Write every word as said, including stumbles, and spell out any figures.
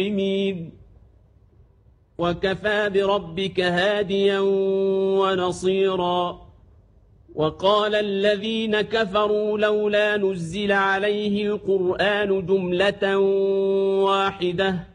وكفى بربك هاديا ونصيرا وقال الذين كفروا لولا نزل عليه القرآن جملة واحدة